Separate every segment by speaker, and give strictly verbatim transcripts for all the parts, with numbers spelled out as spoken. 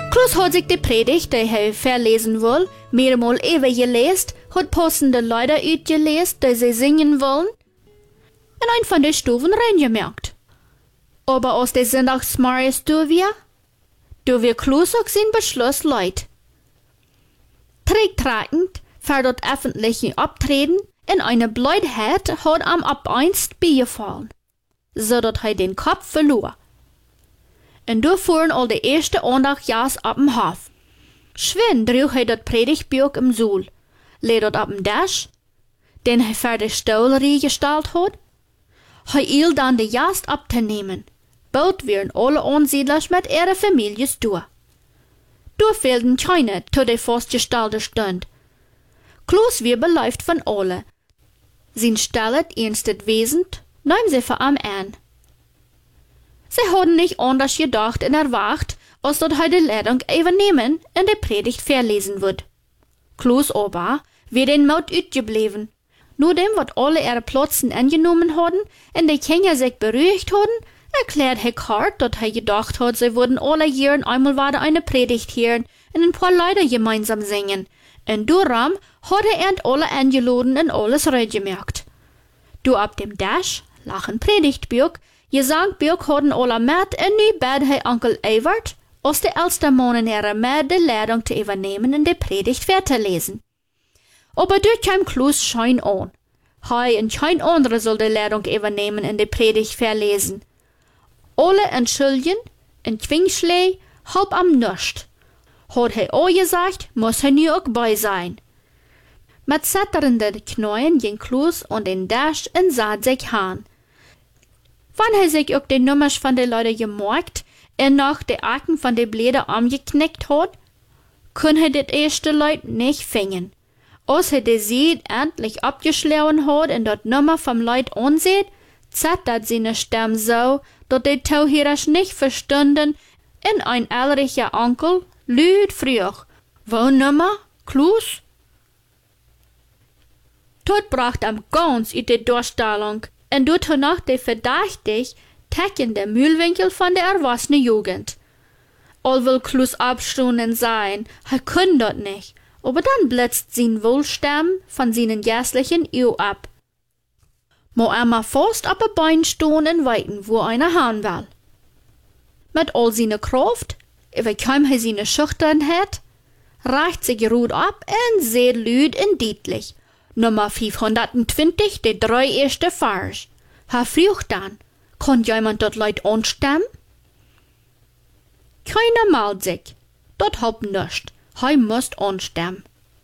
Speaker 1: Kloos hat sich die Predigt, die er verlesen will, mehrmal even gelesen, hat passende Leute uitgelesen, die sie singen wollen, in ein von den Stufen reingemerkt. Aber aus der Sonntagsmorgens du wir, du wir Kloos auch sein Beschluss leid. Trägtragend für dort öffentlichen Abtreten in eine Blödheit hat am abeinst beigefallen, so dass er den Kopf verlor. Und du fuhren all die erste Andachtsjas ab dem Hof. Schwen drüch er dat Predigtbuch im Suhl, led dort ab dem Dash, den er für die Stollerie gestellt hat. Er il dann die Jast abzunehmen, bald wären alle Ansiedlers mit ihre Families durch. Du fehlten keine zu der festgestellten Stund. Kloos wir beläuft von alle. Sin stellet ernstet wesend, nahm sie vor am an. Sie hadden nicht anders gedacht und erwartet, als dat hij de Leitung übernehmen und die Predigt verlesen wird. Kloos aber wir den Mut uitgebleven. Nur dem, wat alle ihre Plätzen angenommen hadden und die Kinder sich beruhigt hadden, erklärt hij hart, dat hij gedacht hat, sie würden alle Jahren einmal wieder eine Predigt hören und ein paar Leute gemeinsam singen. Und darum hat er end alle eingeladen und alles reingemacht. Du ab dem Dash, lachen Predigtbuch, Gesangbuch hadden alle mit und nu bad hij Onkel Evert, als de älste Mannen ihre mit de Leitung zu übernehmen und die Predigt weiterlesen. Aber dort kam Kloos schein an. Hij und kein anderer soll die Leitung übernehmen und die Predigt verlesen. Alle entschuldigen und Zwingschlei halb am Nust. Hat hij auch gesagt, muss hij nu auch bei sein. Mit zitternden Knien ging Kloos und den Dash und sah sich an. Wann er sich auch die Nummers von den Leuten gemerkt und noch die Acken von den Blättern angeknickt hat, kann er das erste Leut nicht finden. Als er die Seed endlich abgeschlagen hat und das Nummer vom Leut ansieht, zittert seine Stimme so, dass die Tauhirers nicht verstanden und ein älterlicher Onkel lüd früh, wo Nummer, Kloos? Tot bracht am ganz in die Durchstellung und dort noch die verdächtig teckende Mühlwinkel von der erwachsenen Jugend. All will Kloos abstunden sein, er kann dort nicht, aber dann blitzt sein Wohlstamm von seinen gästlichen Ehe ab. Mo einmal fast ab ein Bein stehen und weiten, wo einer haben will. Mit all seiner Kraft, über kaum er seine Schüchternheit, reicht sich Rut ab und seht lüd und deutlich. Nummer fünfhundertzwanzig, die drei erste Vers. Ha frücht dann, kann jemand dort Leut anstemmen? Keiner malt sich, dort hab nischt, he muss anstemmen.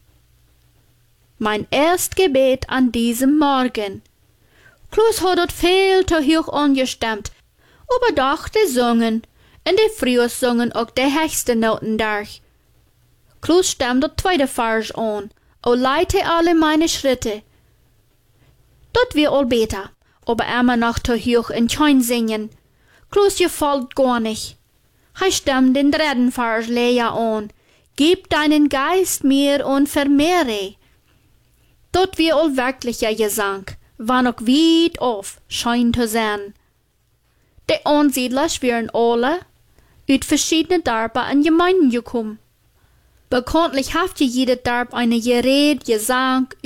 Speaker 1: Mein erst Gebet an diesem Morgen. Kloos hat dort viel zu hoch angestemmt, aber doch die sungen, und die früher sungen auch die höchste Noten durch. Kloos stemmt dort zweite Vers an, o leite alle meine Schritte. Dort wir all beter, aber immer noch zu hoch in kein singen. Kloos gefällt gar nicht. Hij stemmt den dritten Vers leer an, gib deinen Geist mir und vermehre. Dort wir all wirklicher Gesang, war noch weit auf, scheint zu sein. Die Ansiedlers wären alle uit verschiedene Dörfer und Gemeinden gekommen. Bekanntlich haft jede Dorf eine Gerät, Gesang,